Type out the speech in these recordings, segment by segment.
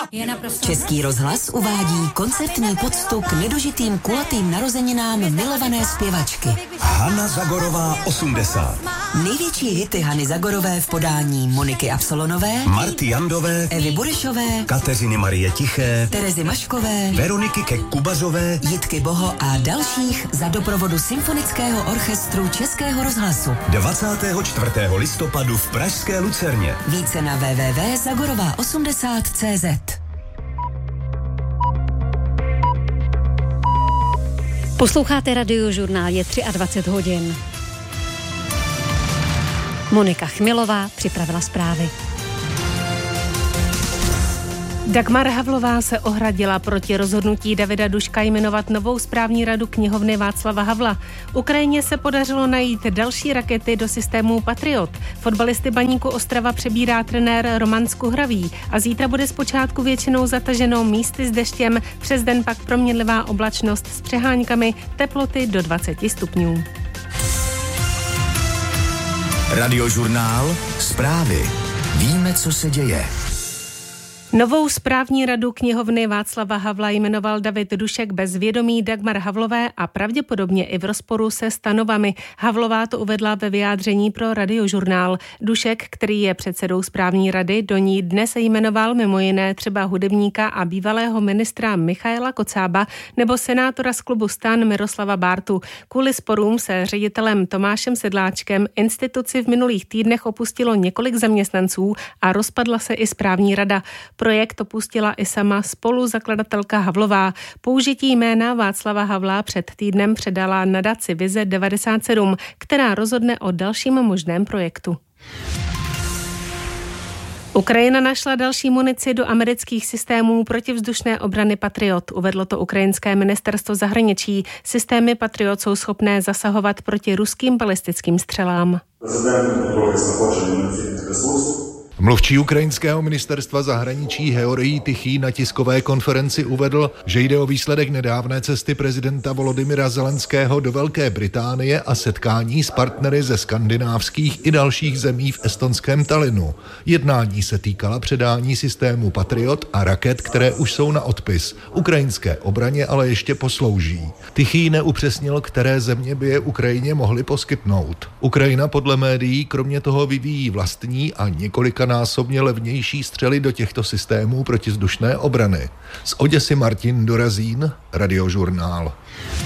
Český rozhlas uvádí koncertní poctu k nedožitým kulatým narozeninám milované zpěvačky. Hana Zagorová 80. Největší hity Hany Zagorové v podání Moniky Absolonové, Marty Jandové, Evy Burešové, Kateřiny Marie Tiché, Terezy Maškové, Veroniky Kek-Kubařové, Jitky Boho a dalších za doprovodu Symfonického orchestru Českého rozhlasu. 24. listopadu v pražské Lucerně. Více na www.zagorová80.cz. Posloucháte Radiožurnál, je 23 hodin. Monika Chmilová připravila zprávy. Dagmar Havlová se ohradila proti rozhodnutí Davida Duška jmenovat novou správní radu knihovny Václava Havla. Ukrajině se podařilo najít další rakety do systému Patriot. Fotbalisty Baníku Ostrava přebírá trenér Roman Skuhravý a zítra bude zpočátku většinou zataženo místy s deštěm, přes den pak proměnlivá oblačnost s přeháňkami, teploty do 20 stupňů. Radiožurnál, zprávy. Víme, co se děje. Novou správní radu knihovny Václava Havla jmenoval David Dušek bez vědomí Dagmar Havlové a pravděpodobně i v rozporu se stanovami. Havlová to uvedla ve vyjádření pro Radiožurnál. Dušek, který je předsedou správní rady, do ní dnes jmenoval mimo jiné třeba hudebníka a bývalého ministra Michaela Kocába nebo senátora z klubu STAN Miroslava Bártu. Kvůli sporům se ředitelem Tomášem Sedláčkem instituci v minulých týdnech opustilo několik zaměstnanců a rozpadla se i správní rada. Projekt opustila i sama spoluzakladatelka Havlová. Použití jména Václava Havla před týdnem předala nadaci Vize 97, která rozhodne o dalším možném projektu. Ukrajina našla další munici do amerických systémů protivzdušné obrany Patriot. Uvedlo to ukrajinské ministerstvo zahraničí. Systémy Patriot jsou schopné zasahovat proti ruským balistickým střelám. Mluvčí ukrajinského ministerstva zahraničí Georgij Tichý na tiskové konferenci uvedl, že jde o výsledek nedávné cesty prezidenta Volodymyra Zelenského do Velké Británie a setkání s partnery ze skandinávských i dalších zemí v estonském Tallinnu. Jednání se týkala předání systému Patriot a raket, které už jsou na odpis. Ukrajinské obraně ale ještě poslouží. Tichý neupřesnil, které země by je Ukrajině mohly poskytnout. Ukrajina podle médií kromě toho vyvíjí vlastní a několikanásobně levnější střely do těchto systémů protivzdušné obrany. Z Oděsy Martin Dorazín, Radiožurnál.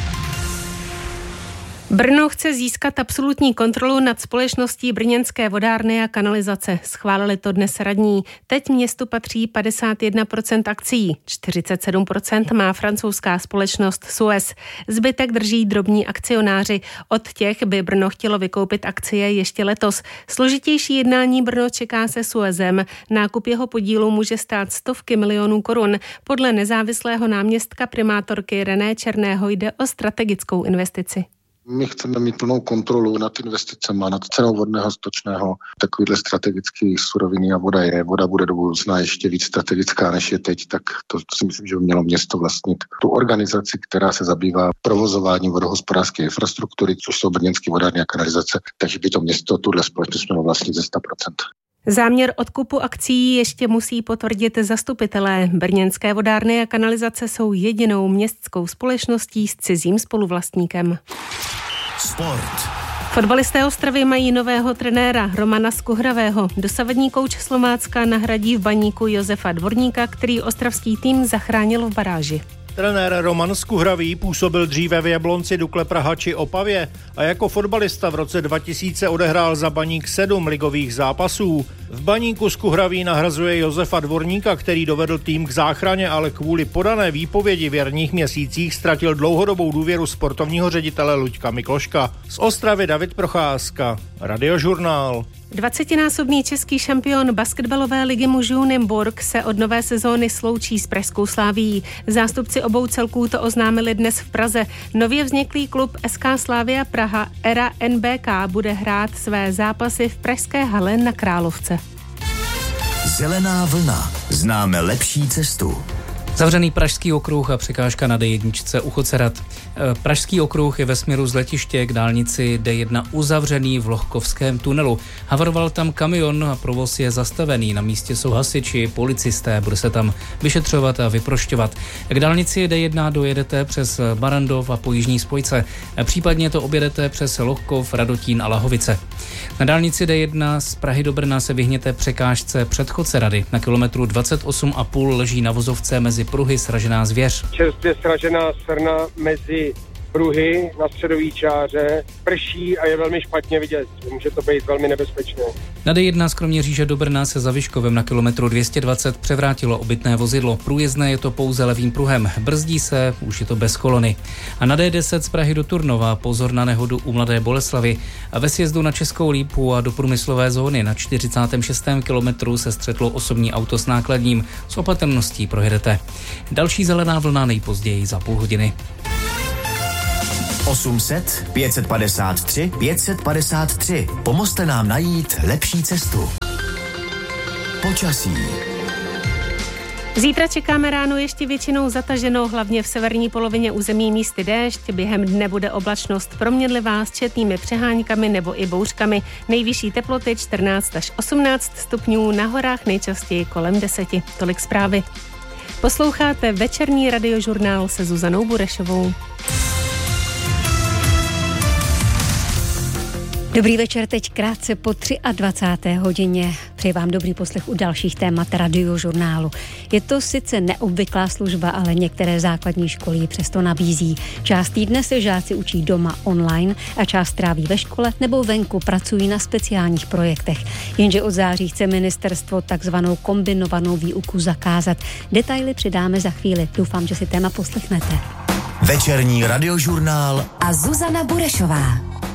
Brno chce získat absolutní kontrolu nad společností Brněnské vodárny a kanalizace. Schválili to dnes radní. Teď městu patří 51% akcií, 47% má francouzská společnost Suez. Zbytek drží drobní akcionáři. Od těch by Brno chtělo vykoupit akcie ještě letos. Složitější jednání Brno čeká se Suezem. Nákup jeho podílu může stát stovky milionů korun. Podle nezávislého náměstka primátorky René Černého jde o strategickou investici. My chceme mít plnou kontrolu nad investicemi, nad cenou vodného, stočného, takovýhle strategický suroviny a voda je. Voda bude do budoucna ještě víc strategická, než je teď, tak to si myslím, že by mělo město vlastnit tu organizaci, která se zabývá provozováním vodohospodářské infrastruktury, což jsou brněnské vodárny a kanalizace, takže by to město tuhle společnost mělo vlastnit ze 100%. Záměr odkupu akcií ještě musí potvrdit zastupitelé. Brněnské vodárny a kanalizace jsou jedinou městskou společností s cizím spoluvlastníkem. Sport. Fotbalisté Ostravy mají nového trenéra Romana Skuhravého. Dosavadní kouč Slovácka nahradí v Baníku Josefa Dvorníka, který ostravský tým zachránil v baráži. Trenér Roman Skuhravý působil dříve v Jablonci, Dukle Praha či Opavě a jako fotbalista v roce 2000 odehrál za Baník 7 ligových zápasů. V Baníku Skuhravý nahrazuje Josefa Dvorníka, který dovedl tým k záchraně, ale kvůli podané výpovědi v jarních měsících ztratil dlouhodobou důvěru sportovního ředitele Luďka Mikloška. Z Ostravy David Procházka, Radiožurnál. 20násobný český šampion basketbalové ligy mužů Nymburk se od nové sezóny sloučí s pražskou Slavií. Zástupci obou celků to oznámili dnes v Praze. Nově vzniklý klub SK Slavia Praha Era NBK bude hrát své zápasy v pražské hale na Královce. Zelená vlna. Známe lepší cestu. Zavřený Pražský okruh a překážka na D1 u Chocerad. Pražský okruh je ve směru z letiště k dálnici D1 uzavřený v Lohkovském tunelu. Havaroval tam kamion a provoz je zastavený. Na místě jsou hasiči, policisté, bude se tam vyšetřovat a vyprošťovat. K dálnici D1 dojedete přes Barandov a po jižní spojce. Případně to objedete přes Lohkov, Radotín a Lahovice. Na dálnici D1 z Prahy do Brna se vyhněte překážce před Chocerady. Na kilometru 28,5 leží na vozovce mezi pruhy sražená zvěř. Čerstvě sražená srna mezi pruhy na středové čáře prší a je velmi špatně vidět. Může to být velmi nebezpečné. Na D1 z Kroměříže do Brna se za Vyškovem na kilometru 220 převrátilo obytné vozidlo. Průjezdné je to pouze levým pruhem. Brzdí se, už je to bez kolony. A na D10 z Prahy do Turnova pozor na nehodu u Mladé Boleslavi. A ve sjezdu na Českou Lípu a do průmyslové zóny na 46. kilometru se střetlo osobní auto s nákladním. S opatrností projedete. Další zelená vlna nejpozději za půl hodiny. 800 553 553. Pomozte nám najít lepší cestu. Počasí. Zítra čekáme ráno ještě většinou zataženou, hlavně v severní polovině území místy déšť. Během dne bude oblačnost proměnlivá s četnými přeháňkami nebo i bouřkami. Nejvyšší teploty 14 až 18 stupňů, na horách nejčastěji kolem 10. Tolik zprávy. Posloucháte večerní radiožurnál se Zuzanou Burešovou. Dobrý večer, teď krátce po 23. hodině. Přeji vám dobrý poslech u dalších témat radiožurnálu. Je to sice neobvyklá služba, ale některé základní školy ji přesto nabízí. Část týdne se žáci učí doma online a část tráví ve škole nebo venku, pracují na speciálních projektech. Jenže od září chce ministerstvo takzvanou kombinovanou výuku zakázat. Detaily přidáme za chvíli. Doufám, že si téma poslechnete. Večerní radiožurnál a Zuzana Burešová.